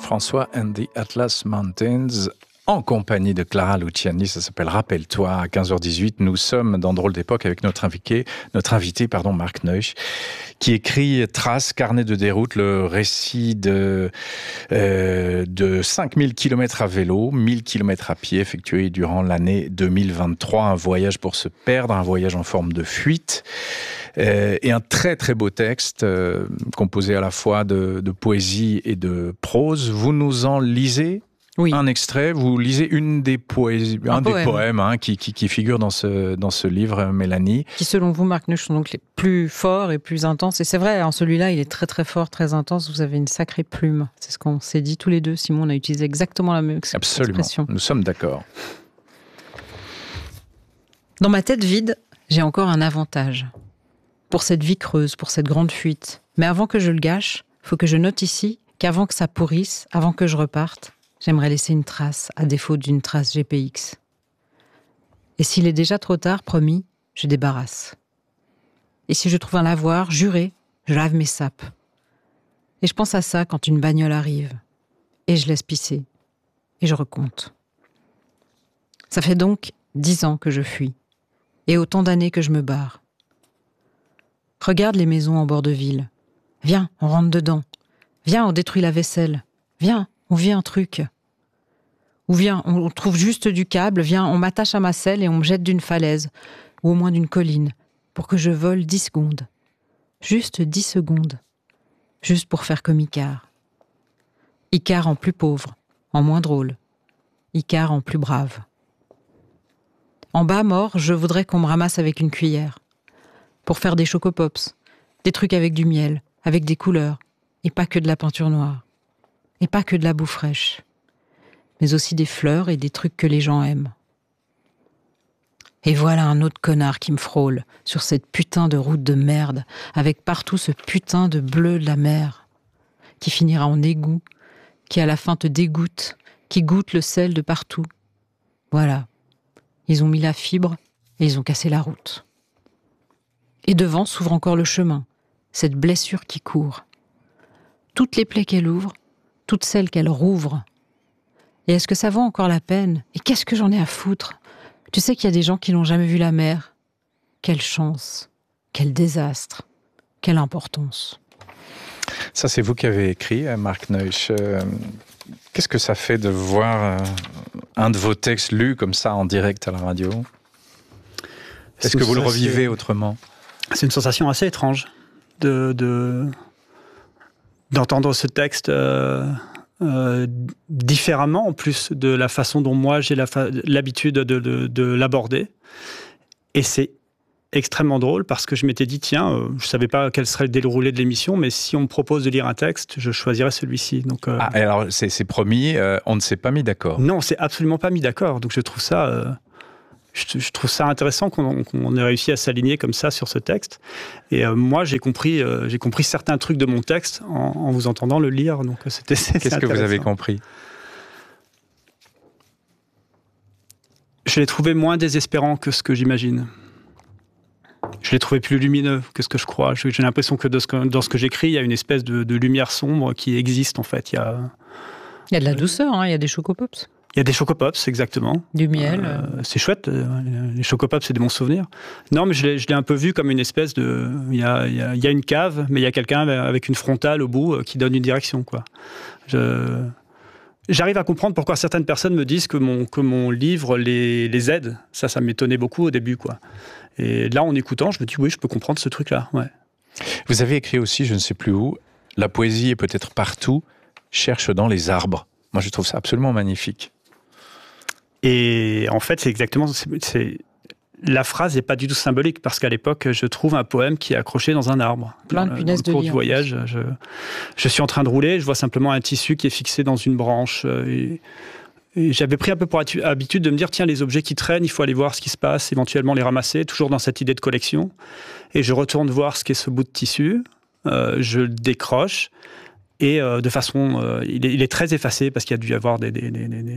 François and the Atlas Mountains, en compagnie de Clara Luciani. Ça s'appelle Rappelle-toi. À 15h18, nous sommes dans Drôle d'époque avec notre invité, Marc Neusch, qui écrit Traces, carnet de déroute, le récit de 5000 km à vélo, 1000 km à pied effectués durant l'année 2023. Un voyage pour se perdre, un voyage en forme de fuite. Et un très très beau texte composé à la fois de poésie et de prose. Vous nous en lisez un extrait, vous lisez une des poésies, un des poèmes qui figure dans ce livre, Mélanie. Qui selon vous, Marc Neusch, sont donc les plus forts et plus intenses. Et c'est vrai, en celui-là, il est très très fort, très intense. Vous avez une sacrée plume. C'est ce qu'on s'est dit tous les deux. Simon, on a utilisé exactement la même expression. Absolument, nous sommes d'accord. Dans ma tête vide, j'ai encore un avantage. Pour cette vie creuse, pour cette grande fuite. Mais avant que je le gâche, faut que je note ici qu'avant que ça pourrisse, avant que je reparte, j'aimerais laisser une trace, à défaut d'une trace GPX. Et s'il est déjà trop tard, promis, je débarrasse. Et si je trouve un lavoir, juré, je lave mes sapes. Et je pense à ça quand une bagnole arrive. Et je laisse pisser. Et je recompte. Ça fait donc 10 ans que je fuis. Et autant d'années que je me barre. Regarde les maisons en bord de ville. Viens, on rentre dedans. Viens, on détruit la vaisselle. Viens, on vit un truc. Ou viens, on trouve juste du câble. Viens, on m'attache à ma selle et on me jette d'une falaise. Ou au moins d'une colline. Pour que je vole 10 secondes. Juste 10 secondes. Juste pour faire comme Icare. Icare en plus pauvre, en moins drôle. Icare en plus brave. En bas, mort, je voudrais qu'on me ramasse avec une cuillère. Pour faire des chocopops, des trucs avec du miel, avec des couleurs, et pas que de la peinture noire, et pas que de la boue fraîche, mais aussi des fleurs et des trucs que les gens aiment. Et voilà un autre connard qui me frôle sur cette putain de route de merde, avec partout ce putain de bleu de la mer, qui finira en égout, qui à la fin te dégoûte, qui goûte le sel de partout. Voilà, ils ont mis la fibre et ils ont cassé la route. Et devant s'ouvre encore le chemin, cette blessure qui court. Toutes les plaies qu'elle ouvre, toutes celles qu'elle rouvre. Et est-ce que ça vaut encore la peine ? Et qu'est-ce que j'en ai à foutre ? Tu sais qu'il y a des gens qui n'ont jamais vu la mer. Quelle chance, quel désastre, quelle importance. Ça, c'est vous qui avez écrit, Marc Neusch. Qu'est-ce que ça fait de voir un de vos textes lus comme ça en direct à la radio ? Est-ce que vous le revivez autrement ? C'est une sensation assez étrange d'entendre ce texte différemment, en plus de la façon dont moi j'ai l'habitude de l'aborder. Et c'est extrêmement drôle parce que je m'étais dit, tiens, je ne savais pas quel serait le déroulé de l'émission, mais si on me propose de lire un texte, je choisirais celui-ci. Donc, alors c'est promis, on ne s'est pas mis d'accord. Non, on ne s'est absolument pas mis d'accord. Donc je trouve ça... Je trouve ça intéressant qu'on ait réussi à s'aligner comme ça sur ce texte. Et moi, j'ai compris certains trucs de mon texte en vous entendant le lire. Donc Qu'est-ce que vous avez compris ? Je l'ai trouvé moins désespérant que ce que j'imagine. Je l'ai trouvé plus lumineux que ce que je crois. J'ai l'impression que dans ce que j'écris, il y a une espèce de lumière sombre qui existe en fait. Il y a de la douceur, il y a des chocopops. Il y a des chocopops, exactement. Du miel. C'est chouette, les chocopops, c'est des bons souvenirs. Non, mais je l'ai un peu vu comme une espèce de... Il y a une cave, mais il y a quelqu'un avec une frontale au bout qui donne une direction, quoi. J'arrive à comprendre pourquoi certaines personnes me disent que mon livre les aide. Ça m'étonnait beaucoup au début, quoi. Et là, en écoutant, je me dis, oui, je peux comprendre ce truc-là, ouais. Vous avez écrit aussi, je ne sais plus où, la poésie est peut-être partout, cherche dans les arbres. Moi, je trouve ça absolument magnifique. Et en fait, c'est exactement... La phrase n'est pas du tout symbolique, parce qu'à l'époque, je trouve un poème qui est accroché dans un arbre. Plein de punaises de lit. Au cours du voyage, je suis en train de rouler, je vois simplement un tissu qui est fixé dans une branche. Et j'avais pris un peu pour habitude de me dire, tiens, les objets qui traînent, il faut aller voir ce qui se passe, éventuellement les ramasser, toujours dans cette idée de collection. Et je retourne voir ce qu'est ce bout de tissu, je le décroche, et de façon... il est très effacé, parce qu'il y a dû y avoir des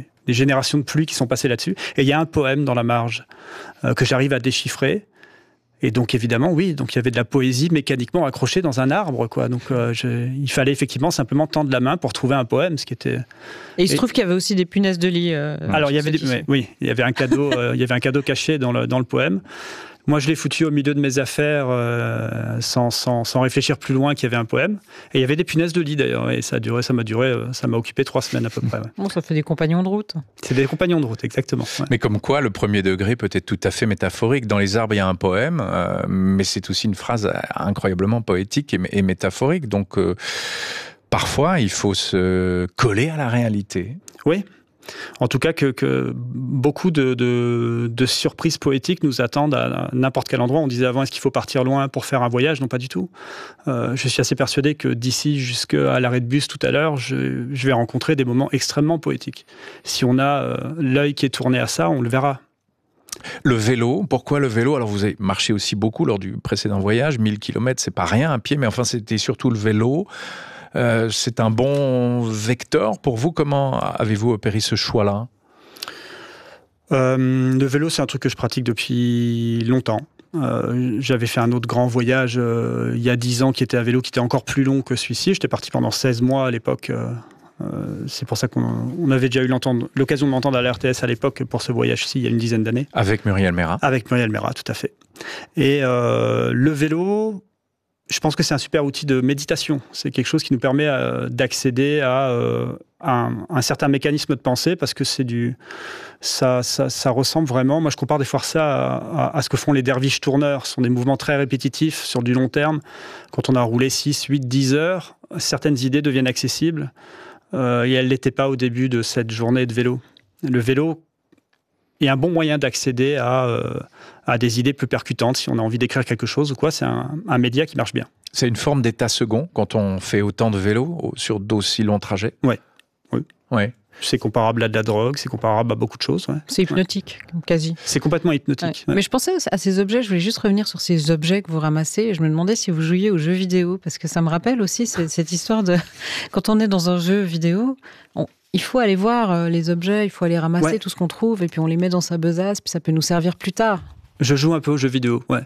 générations de pluie qui sont passées là-dessus. Et il y a un poème dans la marge que j'arrive à déchiffrer. Et donc évidemment, oui, donc il y avait de la poésie mécaniquement accrochée dans un arbre, quoi. Donc il fallait effectivement simplement tendre la main pour trouver un poème, ce qui était. Et il se trouve qu'il y avait aussi des punaises de lit. Alors il y avait il y avait un cadeau, il y avait un cadeau caché dans le poème. Moi, je l'ai foutu au milieu de mes affaires sans réfléchir plus loin qu'il y avait un poème. Et il y avait des punaises de lit d'ailleurs. Et ça m'a occupé 3 semaines à peu près. Ouais. Bon, ça fait des compagnons de route. C'est des compagnons de route, exactement. Ouais. Mais comme quoi, le premier degré peut être tout à fait métaphorique. Dans les arbres, il y a un poème, mais c'est aussi une phrase incroyablement poétique et métaphorique. Donc, parfois, il faut se coller à la réalité. Oui. En tout cas, que beaucoup de surprises poétiques nous attendent à n'importe quel endroit. On disait avant, est-ce qu'il faut partir loin pour faire un voyage ? Non, pas du tout. Je suis assez persuadé que d'ici jusqu'à l'arrêt de bus tout à l'heure, je vais rencontrer des moments extrêmement poétiques. Si on a l'œil qui est tourné à ça, on le verra. Le vélo, pourquoi le vélo ? Alors vous avez marché aussi beaucoup lors du précédent voyage, 1000 km, c'est pas rien à pied, mais enfin c'était surtout le vélo. C'est un bon vecteur pour vous. Comment avez-vous opéré ce choix-là ? Le vélo, c'est un truc que je pratique depuis longtemps. J'avais fait un autre grand voyage il y a 10 ans qui était à vélo, qui était encore plus long que celui-ci. J'étais parti pendant 16 mois à l'époque. C'est pour ça qu'on avait déjà eu l'occasion de m'entendre à la RTS à l'époque pour ce voyage-ci, il y a une dizaine d'années. Avec Muriel Mérat. Avec Muriel Mérat, tout à fait. Et le vélo... Je pense que c'est un super outil de méditation. C'est quelque chose qui nous permet d'accéder à un certain mécanisme de pensée parce que ça ressemble vraiment. Moi, je compare des fois ça à ce que font les derviches tourneurs. Ce sont des mouvements très répétitifs sur du long terme. Quand on a roulé 6, 8, 10 heures, certaines idées deviennent accessibles et elles ne l'étaient pas au début de cette journée de vélo. Le vélo est un bon moyen d'accéder à des idées plus percutantes si on a envie d'écrire quelque chose ou quoi. C'est un média qui marche bien. C'est une forme d'état second quand on fait autant de vélo sur d'aussi longs trajets ? Oui. Ouais. C'est comparable à de la drogue, c'est comparable à beaucoup de choses. Ouais. C'est hypnotique, quasi. C'est complètement hypnotique. Ouais. Mais je pensais à ces objets, je voulais juste revenir sur ces objets que vous ramassez, et je me demandais si vous jouiez aux jeux vidéo, parce que ça me rappelle aussi cette histoire de... Quand on est dans un jeu vidéo, il faut aller voir les objets, il faut aller ramasser tout ce qu'on trouve, et puis on les met dans sa besace, puis ça peut nous servir plus tard. Je joue un peu aux jeux vidéo, ouais.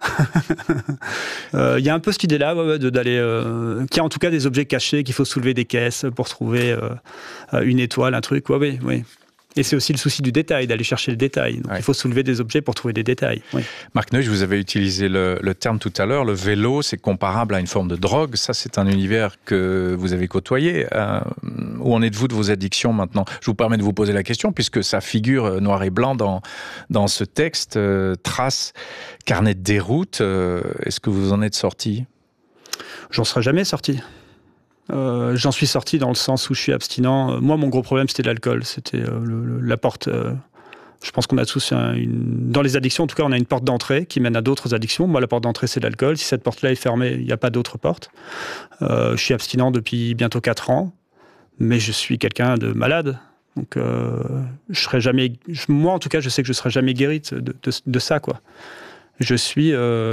Il y a un peu cette idée-là, d'aller... qu'il y a en tout cas des objets cachés, qu'il faut soulever des caisses pour trouver une étoile, un truc, oui. Et c'est aussi le souci du détail, d'aller chercher le détail. Donc il faut soulever des objets pour trouver des détails. Oui. Marc Neusch, vous avez utilisé le terme tout à l'heure, le vélo, c'est comparable à une forme de drogue. Ça, c'est un univers que vous avez côtoyé. Où en êtes-vous de vos addictions maintenant ? Je vous permets de vous poser la question, puisque ça figure noir et blanc dans ce texte, trace, carnet de déroute. Est-ce que vous en êtes sorti ? J'en serai jamais sorti. J'en suis sorti dans le sens où je suis abstinent. Moi, mon gros problème, c'était l'alcool. C'était la porte... je pense qu'on a tous dans les addictions, en tout cas, on a une porte d'entrée qui mène à d'autres addictions. Moi, la porte d'entrée, c'est l'alcool. Si cette porte-là est fermée, il n'y a pas d'autre porte. Je suis abstinent depuis bientôt 4 ans, mais je suis quelqu'un de malade. Donc, je serai jamais... Moi, en tout cas, je sais que je ne serai jamais guéri de ça, quoi. Je suis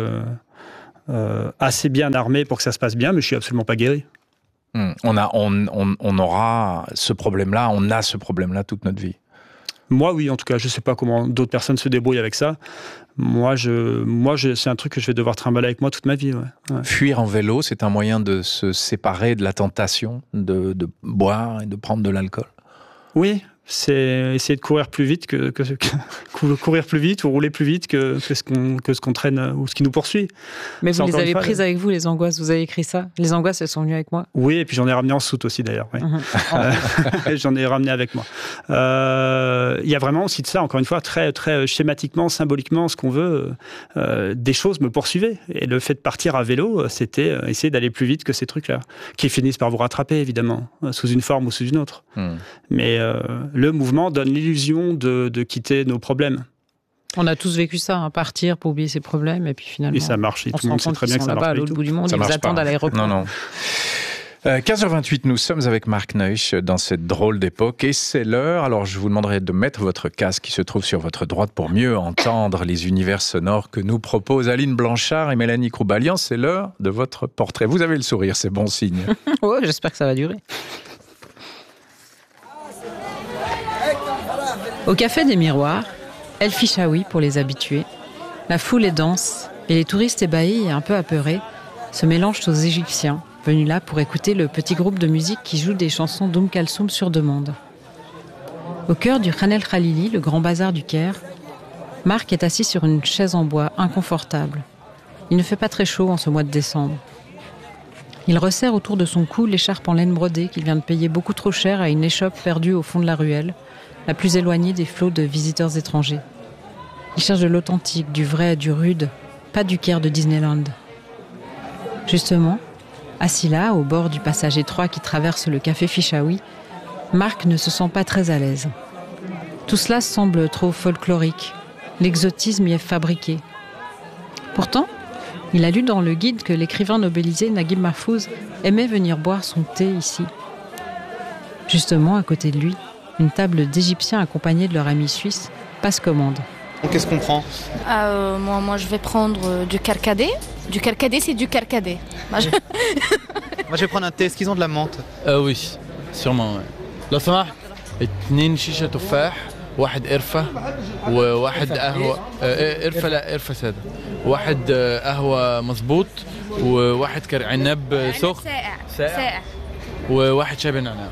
assez bien armé pour que ça se passe bien, mais je ne suis absolument pas guéri. On aura ce problème-là, on a ce problème-là toute notre vie. Moi, oui, en tout cas, je ne sais pas comment d'autres personnes se débrouillent avec ça. Moi, c'est un truc que je vais devoir trimballer avec moi toute ma vie. Ouais. Fuir en vélo, c'est un moyen de se séparer de la tentation de boire et de prendre de l'alcool. Oui, c'est essayer de courir plus vite courir plus vite ou rouler plus vite que ce qu'on traîne ou ce qui nous poursuit. Mais vous les avez prises avec vous, les angoisses. Vous avez écrit ça. Les angoisses, elles sont venues avec moi. Oui, et puis j'en ai ramené en soute aussi d'ailleurs. Oui. J'en ai ramené avec moi. Il y a vraiment aussi de ça, encore une fois, très, très schématiquement, symboliquement, ce qu'on veut. Des choses me poursuivaient. Et le fait de partir à vélo, c'était essayer d'aller plus vite que ces trucs-là, qui finissent par vous rattraper, évidemment, sous une forme ou sous une autre. Mais le mouvement donne l'illusion de quitter nos problèmes. On a tous vécu ça, partir pour oublier ses problèmes, et puis finalement... Et ça marche, et tout le monde sait très bien que ça marche pas pas à l'autre bout du monde, ils vous attendent à l'aéroport. Non. 15h28, nous sommes avec Marc Neusch dans cette drôle d'époque, et c'est l'heure, alors je vous demanderai de mettre votre casque qui se trouve sur votre droite pour mieux entendre les univers sonores que nous proposent Aline Blanchard et Mélanie Croubalian. C'est l'heure de votre portrait. Vous avez le sourire, c'est bon signe. Ouais, j'espère que ça va durer. Au Café des Miroirs, El Fichaoui pour les habitués, la foule est dense Et les touristes ébahis et un peu apeurés se mélangent aux Égyptiens, venus là pour écouter le petit groupe de musique qui joue des chansons d'Oum Kalsoum sur demande. Au cœur du Khan el Khalili, le grand bazar du Caire, Marc est assis sur une chaise en bois inconfortable. Il ne fait pas très chaud en ce mois de décembre. Il resserre autour de son cou l'écharpe en laine brodée qu'il vient de payer beaucoup trop cher à une échoppe perdue au fond de la ruelle, la plus éloignée des flots de visiteurs étrangers. Il cherche de l'authentique, du vrai, du rude, pas du Caire de Disneyland. Justement, assis là, au bord du passage étroit qui traverse le café Fichaoui, Marc ne se sent pas très à l'aise. Tout cela semble trop folklorique. L'exotisme y est fabriqué. Pourtant, il a lu dans le guide que l'écrivain nobelisé Naguib Mahfouz aimait venir boire son thé ici. Justement, à côté de lui, une table d'Égyptiens accompagnés de leur ami suisse passe commande. Qu'est-ce qu'on prend ? Moi, je vais prendre du carcadé. Du carcadé, c'est du carcadé. Moi, je vais prendre un thé. Est-ce qu'ils ont de la menthe ? Oui, sûrement. لو سمحت 2 شيشة تفاح 1 قرفة وواحد قهوة قرفة لا قرفة سادة 1 قهوة مظبوط و1 عنب سخن ساقع و1 شاي بنعناع.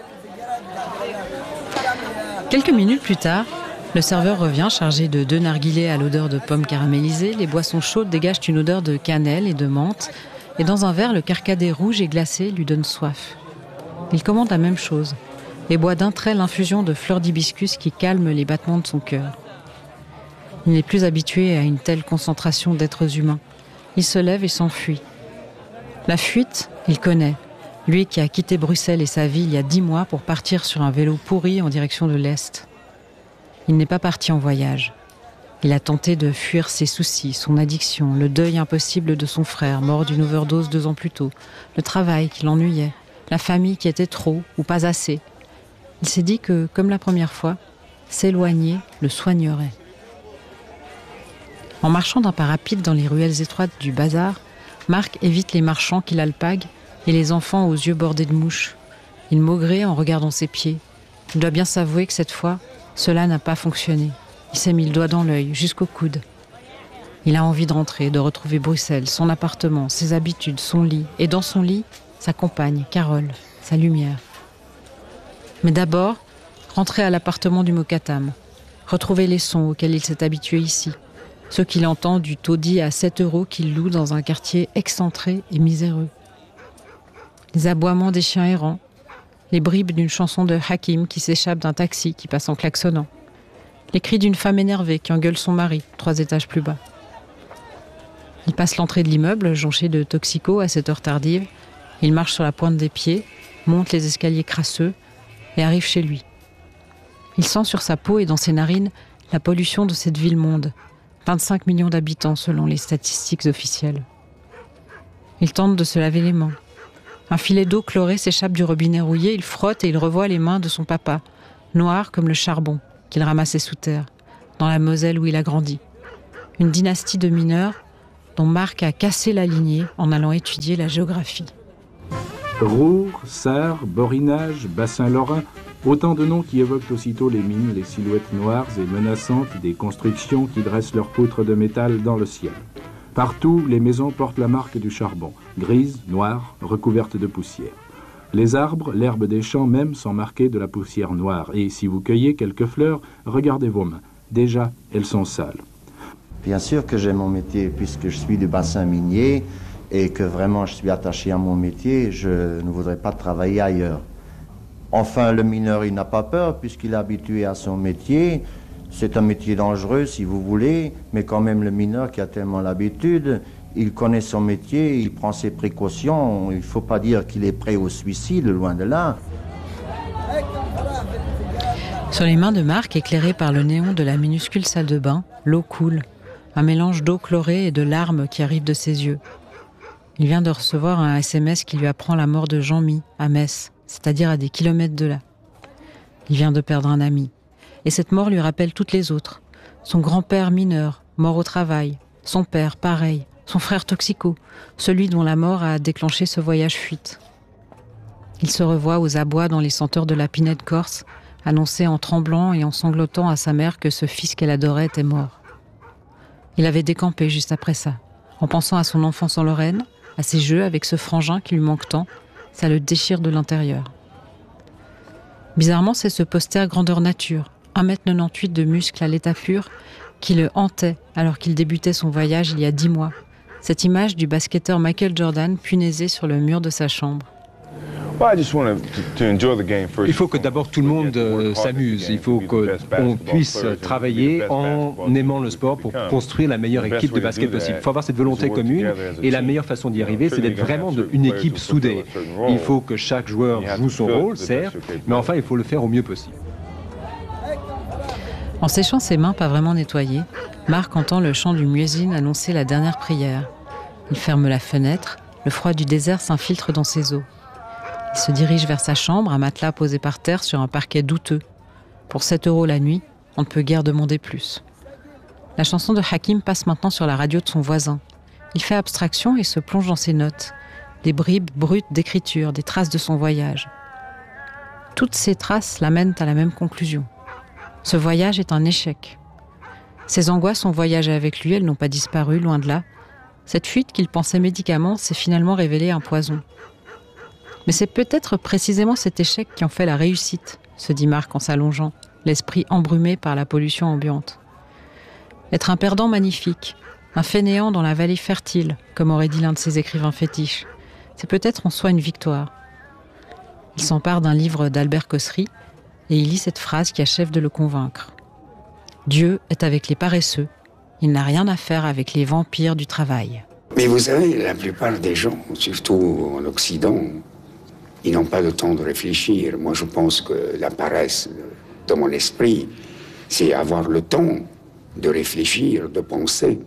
Quelques minutes plus tard, le serveur revient chargé de 2 narguilés à l'odeur de pommes caramélisées. Les boissons chaudes dégagent une odeur de cannelle et de menthe. Et dans un verre, le carcadé rouge et glacé lui donne soif. Il commande la même chose et boit d'un trait l'infusion de fleurs d'hibiscus qui calme les battements de son cœur. Il n'est plus habitué à une telle concentration d'êtres humains. Il se lève et s'enfuit. La fuite, il connaît. Lui qui a quitté Bruxelles et sa vie il y a 10 mois pour partir sur un vélo pourri en direction de l'Est. Il n'est pas parti en voyage. Il a tenté de fuir ses soucis, son addiction, le deuil impossible de son frère, mort d'une overdose 2 ans plus tôt, le travail qui l'ennuyait, la famille qui était trop ou pas assez. Il s'est dit que, comme la première fois, s'éloigner le soignerait. En marchant d'un pas rapide dans les ruelles étroites du bazar, Marc évite les marchands qui l'alpaguent et les enfants aux yeux bordés de mouches. Il maugrait en regardant ses pieds. Il doit bien s'avouer que cette fois, cela n'a pas fonctionné. Il s'est mis le doigt dans l'œil, jusqu'au coude. Il a envie de rentrer, de retrouver Bruxelles, son appartement, ses habitudes, son lit. Et dans son lit, sa compagne, Carole, sa lumière. Mais d'abord, rentrer à l'appartement du Mokatam, retrouver les sons auxquels il s'est habitué ici, ceux qu'il entend du taudis à 7 € qu'il loue dans un quartier excentré et miséreux. Les aboiements des chiens errants, les bribes d'une chanson de Hakim qui s'échappe d'un taxi qui passe en klaxonnant, les cris d'une femme énervée qui engueule son mari 3 étages plus bas. Il passe l'entrée de l'immeuble, jonché de toxicos à cette heure tardive. Il marche sur la pointe des pieds, monte les escaliers crasseux et arrive chez lui. Il sent sur sa peau et dans ses narines la pollution de cette ville-monde. 25 millions d'habitants selon les statistiques officielles. Il tente de se laver les mains. Un filet d'eau chlorée s'échappe du robinet rouillé. Il frotte et il revoit les mains de son papa, noires comme le charbon qu'il ramassait sous terre, dans la Moselle où il a grandi. Une dynastie de mineurs dont Marc a cassé la lignée en allant étudier la géographie. Roure, Sarre, Borinage, Bassin Lorrain, autant de noms qui évoquent aussitôt les mines, les silhouettes noires et menaçantes des constructions qui dressent leurs poutres de métal dans le ciel. Partout, les maisons portent la marque du charbon, grises, noires, recouvertes de poussière. Les arbres, l'herbe des champs même sont marqués de la poussière noire. Et si vous cueillez quelques fleurs, regardez vos mains. Déjà, elles sont sales. Bien sûr que j'aime mon métier puisque je suis du bassin minier et que vraiment je suis attaché à mon métier, je ne voudrais pas travailler ailleurs. Enfin, le mineur, il n'a pas peur puisqu'il est habitué à son métier. C'est un métier dangereux si vous voulez, mais quand même le mineur qui a tellement l'habitude, il connaît son métier, il prend ses précautions. Il ne faut pas dire qu'il est prêt au suicide, loin de là. Sur les mains de Marc, éclairées par le néon de la minuscule salle de bain, l'eau coule. Un mélange d'eau chlorée et de larmes qui arrivent de ses yeux. Il vient de recevoir un SMS qui lui apprend la mort de Jean-Mi, à Metz, c'est-à-dire à des kilomètres de là. Il vient de perdre un ami. Et cette mort lui rappelle toutes les autres. Son grand-père mineur, mort au travail. Son père, pareil. Son frère toxico, celui dont la mort a déclenché ce voyage fuite. Il se revoit aux abois dans les senteurs de la pinette corse, annoncer en tremblant et en sanglotant à sa mère que ce fils qu'elle adorait était mort. Il avait décampé juste après ça. En pensant à son enfance en Lorraine, à ses jeux avec ce frangin qui lui manque tant, ça le déchire de l'intérieur. Bizarrement, c'est ce poster grandeur nature, 1,98 m de muscles à l'état pur, qui le hantait alors qu'il débutait son voyage il y a 10 mois. Cette image du basketteur Michael Jordan punaisée sur le mur de sa chambre. Il faut que d'abord tout le monde s'amuse. Il faut qu'on puisse travailler en aimant le sport pour construire la meilleure équipe de basket possible. Il faut avoir cette volonté commune et la meilleure façon d'y arriver, c'est d'être vraiment une équipe soudée. Il faut que chaque joueur joue son rôle, certes, mais enfin il faut le faire au mieux possible. En séchant ses mains pas vraiment nettoyées, Marc entend le chant du muezzin annoncer la dernière prière. Il ferme la fenêtre, le froid du désert s'infiltre dans ses os. Il se dirige vers sa chambre, un matelas posé par terre sur un parquet douteux. Pour 7 € la nuit, on ne peut guère demander plus. La chanson de Hakim passe maintenant sur la radio de son voisin. Il fait abstraction et se plonge dans ses notes. Des bribes brutes d'écriture, des traces de son voyage. Toutes ces traces l'amènent à la même conclusion. Ce voyage est un échec. Ses angoisses ont voyagé avec lui, elles n'ont pas disparu, loin de là. Cette fuite qu'il pensait médicament s'est finalement révélée un poison. Mais c'est peut-être précisément cet échec qui en fait la réussite, se dit Marc en s'allongeant, l'esprit embrumé par la pollution ambiante. Être un perdant magnifique, un fainéant dans la vallée fertile, comme aurait dit l'un de ses écrivains fétiches, c'est peut-être en soi une victoire. Il s'empare d'un livre d'Albert Cossery et il lit cette phrase qui achève de le convaincre. « Dieu est avec les paresseux, il n'a rien à faire avec les vampires du travail. » Mais vous savez, la plupart des gens, surtout en Occident, ils n'ont pas le temps de réfléchir. Moi, je pense que la paresse de mon esprit, c'est avoir le temps de réfléchir, de penser.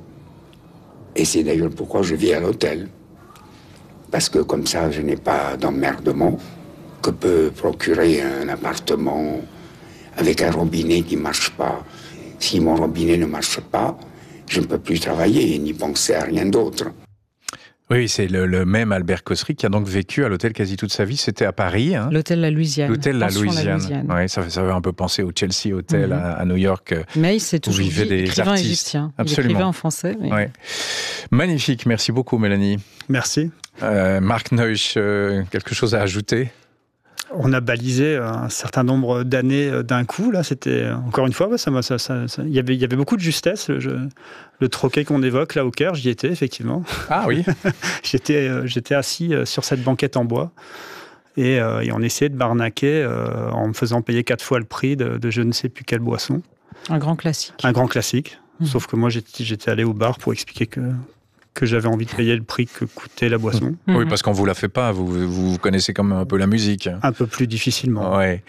Et c'est d'ailleurs pourquoi je vis à l'hôtel. Parce que comme ça, je n'ai pas d'emmerdement que peut procurer un appartement avec un robinet qui ne marche pas. Si mon robinet ne marche pas, je ne peux plus travailler ni penser à rien d'autre. Oui, c'est le même Albert Cossery qui a donc vécu à l'hôtel quasi toute sa vie. C'était à Paris. Hein. L'hôtel La Louisiane. L'hôtel La Louisiane. Oui, ça fait un peu penser au Chelsea Hotel à New York. Mais il s'est toujours dit écrivain égyptien. Absolument. Il écrivait en français. Mais... Ouais. Magnifique. Merci beaucoup, Mélanie. Merci. Marc Neusch, quelque chose à ajouter ? On a balisé un certain nombre d'années d'un coup. Là, c'était encore une fois, il y avait beaucoup de justesse. Le troquet qu'on évoque là au Caire, j'y étais effectivement. Ah oui. J'étais assis sur cette banquette en bois et on essayait de m'arnaquer en me faisant payer 4 fois le prix de je ne sais plus quelle boisson. Un grand classique. Un grand classique. Sauf que moi, j'étais allé au bar pour expliquer que j'avais envie de payer le prix que coûtait la boisson. Oui, parce qu'on ne vous la fait pas, vous connaissez quand même un peu la musique. Un peu plus difficilement. Ouais.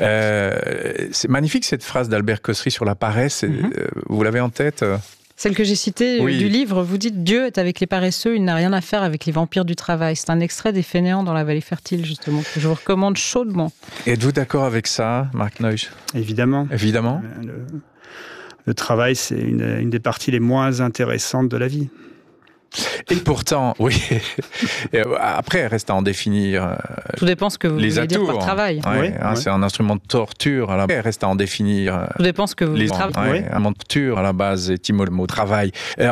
C'est magnifique cette phrase d'Albert Cossery sur la paresse, vous l'avez en tête ? Celle que j'ai citée du livre, vous dites « Dieu est avec les paresseux, il n'a rien à faire avec les vampires du travail ». C'est un extrait des Fainéants dans la vallée fertile, justement, que je vous recommande chaudement. Êtes-vous d'accord avec ça, Marc Neusch ? Évidemment. Évidemment. Le travail, c'est une des parties les moins intéressantes de la vie. Et pourtant, oui. Après, reste à en définir. Tout dépend ce que vous voulez dire par travail. Ouais, c'est un instrument de torture. Reste à en définir. Tout dépend ce que vous voulez dire. Un instrument de torture à la base, étymologiquement, travail.